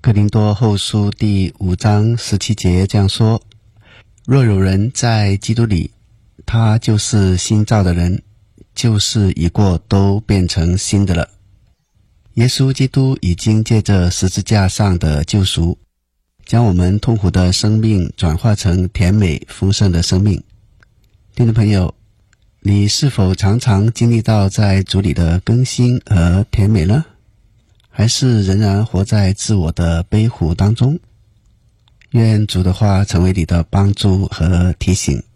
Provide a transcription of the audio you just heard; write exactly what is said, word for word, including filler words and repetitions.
哥林多后书第五章十七节这样说：若有人在基督里，他就是新造的人，旧事已过，都变成新的了。耶稣基督已经借着十字架上的救赎，将我们痛苦的生命转化成甜美丰盛的生命。听众朋友，你是否常常经历到在主里的更新和甜美呢？还是仍然活在自我的悲苦当中？愿主的话成为你的帮助和提醒。